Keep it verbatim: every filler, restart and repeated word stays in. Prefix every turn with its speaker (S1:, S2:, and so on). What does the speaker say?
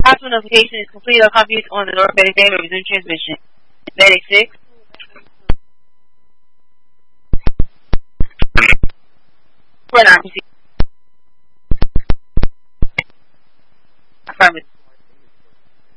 S1: Hospital notification is complete or copies on the North Medic name and resume transmission. Medic six. Run out. Affirmative.